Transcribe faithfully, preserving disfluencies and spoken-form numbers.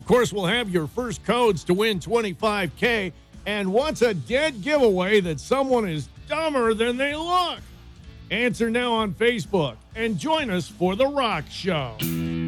course, we'll have your first codes to win twenty-five K. And what's a dead giveaway that someone is dumber than they look? Answer now on Facebook and join us for The Rock Show.